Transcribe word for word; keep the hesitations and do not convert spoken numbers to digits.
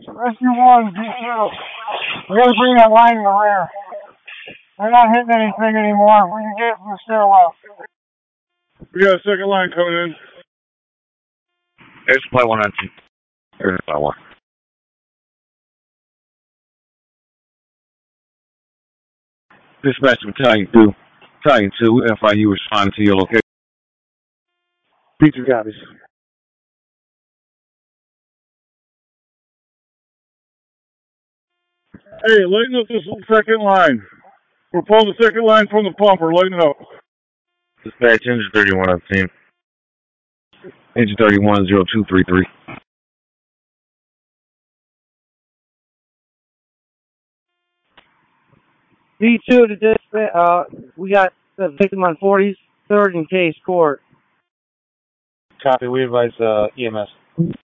Rescue one, D two. We gotta bring that line in the rear. They're not hitting anything anymore. We can get it from the stairwell. We got a second line coming in. Air Supply one on two. Air Supply one. Dispatch Battalion two. Battalion two, F I U responding to your location. B two copies. Hey, lighten up this second line. We're pulling the second line from the pumper. Lighten up. Dispatch engine thirty-one on team. Engine thirty-one, zero two three three. D two to dispatch, uh, we got the victim on forty-third and Case Court. Copy. We advise uh, E M S.